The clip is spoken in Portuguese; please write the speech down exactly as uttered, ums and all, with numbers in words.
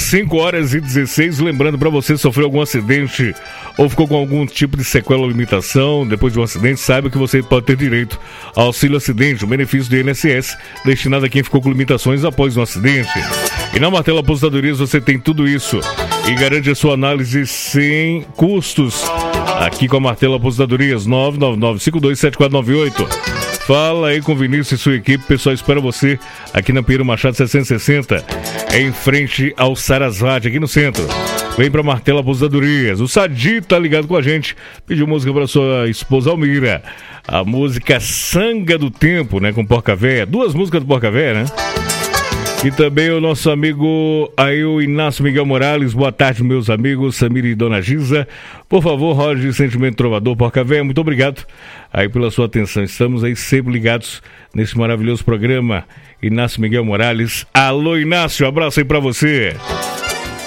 cinco horas e dezesseis. Lembrando, para você que sofreu algum acidente ou ficou com algum tipo de sequela ou limitação depois de um acidente, saiba que você pode ter direito ao auxílio acidente, um benefício do I N S S destinado a quem ficou com limitações após um acidente. E na Martelo Aposentadorias você tem tudo isso e garante a sua análise sem custos. Aqui com a Martelo Aposentadorias, nove nove nove cinco dois sete quatro nove oito. Fala aí com o Vinícius e sua equipe. O pessoal espera você aqui na Pinheiro Machado seiscentos e sessenta, em frente ao Sarasvati, aqui no centro. Vem pra Martelo Aposentadorias. O Sadi tá ligado com a gente. Pediu música pra sua esposa Almira. A música Sanga do Tempo, né? Com Porca Véia. Duas músicas do Porca Véia, né? E também o nosso amigo aí, o Inácio Miguel Morales. Boa tarde, meus amigos Samir e Dona Giza. Por favor, Roger Sentimento Trovador, Porca Véia, muito obrigado aí pela sua atenção. Estamos aí sempre ligados nesse maravilhoso programa. Inácio Miguel Morales. Alô, Inácio, abraço aí pra você.